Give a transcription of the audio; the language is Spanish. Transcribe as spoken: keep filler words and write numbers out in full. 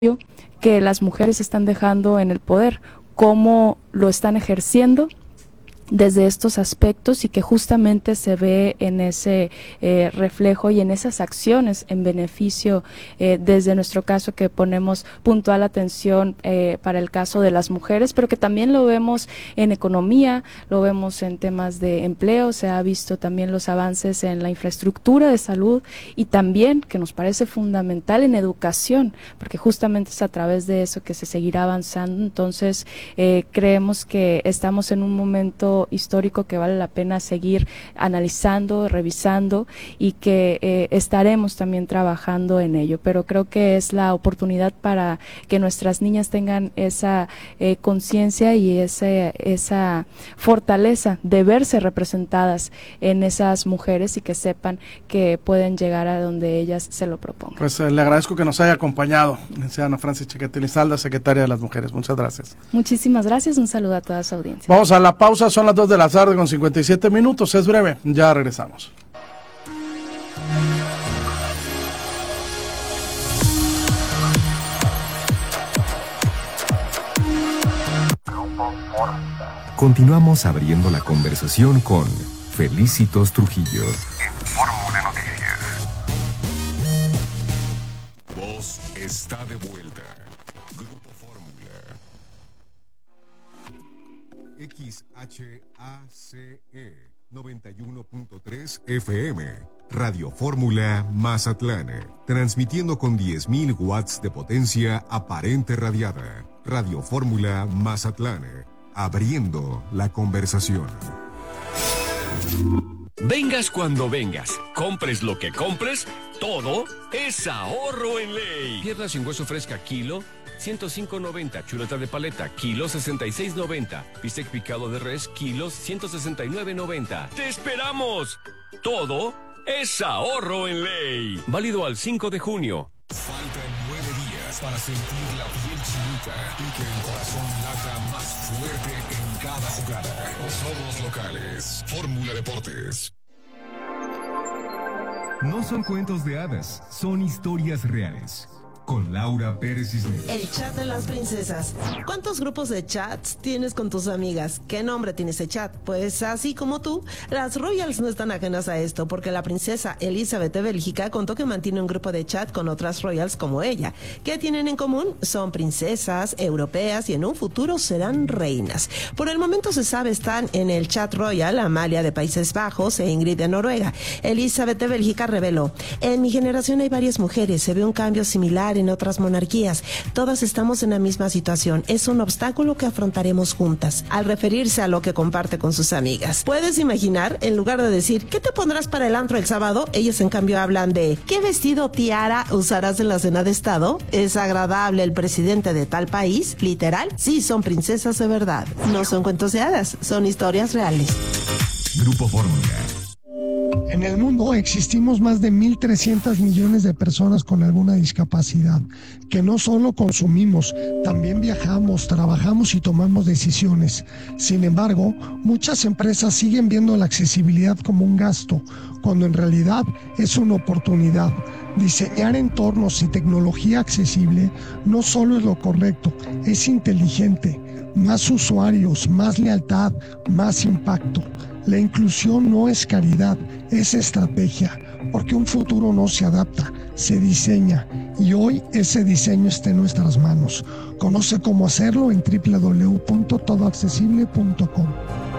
que las mujeres están dejando en el poder, cómo lo están ejerciendo desde estos aspectos y que justamente se ve en ese eh, reflejo y en esas acciones en beneficio eh, desde nuestro caso que ponemos puntual atención eh, para el caso de las mujeres, pero que también lo vemos en economía, lo vemos en temas de empleo, se ha visto también los avances en la infraestructura de salud y también, que nos parece fundamental, en educación, porque justamente es a través de eso que se seguirá avanzando. Entonces eh, creemos que estamos en un momento histórico que vale la pena seguir analizando, revisando y que eh, estaremos también trabajando en ello, pero creo que es la oportunidad para que nuestras niñas tengan esa eh, conciencia y ese, esa fortaleza de verse representadas en esas mujeres y que sepan que pueden llegar a donde ellas se lo propongan. Pues eh, le agradezco que nos haya acompañado, licenciada Ana Francis Chiquete Lizalda, secretaria de las Mujeres. Muchas gracias. Muchísimas gracias, un saludo a toda su audiencia. Vamos a la pausa, son las dos de la tarde con cincuenta y siete minutos, es breve, ya regresamos. Continuamos abriendo la conversación con Felicitos Trujillo. En Fórmula Noticias. Voz está de vuelta. Grupo Fórmula. X H A C E noventa y uno punto tres F M. Radio Fórmula Mazatlán. Transmitiendo con diez mil watts de potencia aparente radiada. Radio Fórmula Mazatlán. Abriendo la conversación. Vengas cuando vengas, compres lo que compres, todo es ahorro en ley. Pierna sin hueso fresca, kilo, ciento cinco noventa. Chuleta de paleta, kilo, sesenta y seis noventa. Bistec picado de res, kilos, ciento sesenta y nueve noventa. ¡Te esperamos! Todo es ahorro en ley. Válido al cinco de junio. Faltan nueve días para sentir la piel chinita y que el corazón lata más fuerte en cada jugada. Somos locales. Fórmula Deportes. No son cuentos de hadas, son historias reales. Con Laura Pérez Cisneros. El chat de las princesas. ¿Cuántos grupos de chats tienes con tus amigas? ¿Qué nombre tiene ese chat? Pues así como tú, las Royals no están ajenas a esto, porque la princesa Elizabeth de Bélgica contó que mantiene un grupo de chat con otras Royals como ella. ¿Qué tienen en común? Son princesas europeas y en un futuro serán reinas. Por el momento se sabe están en el chat Royal Amalia de Países Bajos e Ingrid de Noruega. Elizabeth de Bélgica reveló: en mi generación hay varias mujeres, se ve un cambio similar en otras monarquías. Todas estamos en la misma situación. Es un obstáculo que afrontaremos juntas. Al referirse a lo que comparte con sus amigas. ¿Puedes imaginar? En lugar de decir, ¿qué te pondrás para el antro el sábado? Ellas en cambio hablan de, ¿qué vestido tiara usarás en la cena de estado? ¿Es agradable el presidente de tal país? ¿Literal? Sí, son princesas de verdad. No son cuentos de hadas, son historias reales. Grupo Fórmula. En el mundo existimos más de mil trescientos millones de personas con alguna discapacidad, que no solo consumimos, también viajamos, trabajamos y tomamos decisiones. Sin embargo, muchas empresas siguen viendo la accesibilidad como un gasto, cuando en realidad es una oportunidad. Diseñar entornos y tecnología accesible no solo es lo correcto, es inteligente. Más usuarios, más lealtad, más impacto. La inclusión no es caridad, es estrategia, porque un futuro no se adapta, se diseña, y hoy ese diseño está en nuestras manos. Conoce cómo hacerlo en doble u doble u doble u punto todo accesible punto com.